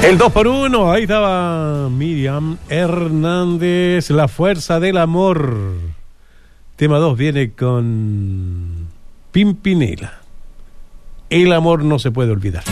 El 2x1, ahí estaba Miriam Hernández, La Fuerza del Amor. Tema 2 viene con Pimpinela. El amor no se puede olvidar.